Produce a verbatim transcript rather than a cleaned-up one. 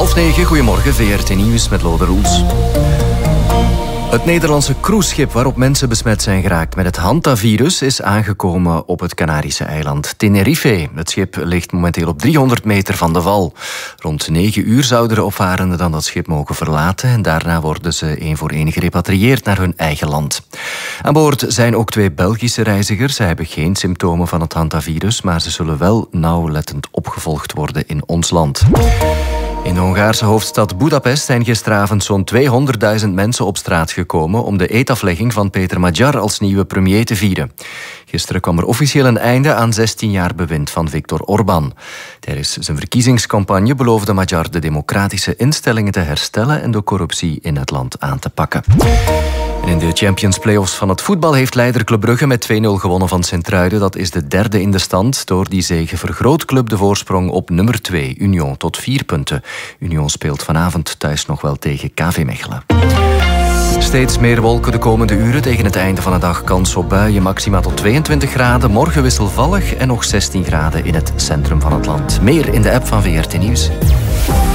Half negen, goedemorgen, V R T Nieuws met Lode Roels. Het Nederlandse cruiseschip waarop mensen besmet zijn geraakt met het hantavirus is aangekomen op het Canarische eiland Tenerife. Het schip ligt momenteel op driehonderd meter van de wal. Rond negen uur zouden de opvarenden dan dat schip mogen verlaten en daarna worden ze één voor één gerepatrieerd naar hun eigen land. Aan boord zijn ook twee Belgische reizigers. Zij hebben geen symptomen van het hantavirus, maar ze zullen wel nauwlettend opgevolgd worden in ons land. In de Hongaarse hoofdstad Budapest zijn gisteravond zo'n tweehonderdduizend mensen op straat gekomen om de eetaflegging van Peter Magyar als nieuwe premier te vieren. Gisteren kwam er officieel een einde aan zestien jaar bewind van Viktor Orbán. Tijdens zijn verkiezingscampagne beloofde Magyar de democratische instellingen te herstellen en de corruptie in het land aan te pakken. En in de Champions Playoffs van het voetbal heeft leider Club Brugge met twee nul gewonnen van Sint-Truiden. Dat is de derde in de stand. Door die zege vergroot Club de voorsprong op nummer twee, Union, tot vier punten. Union speelt vanavond thuis nog wel tegen K V Mechelen. Steeds meer wolken de komende uren. Tegen het einde van de dag kans op buien, maxima tot tweeëntwintig graden. Morgen wisselvallig en nog zestien graden in het centrum van het land. Meer in de app van V R T Nieuws.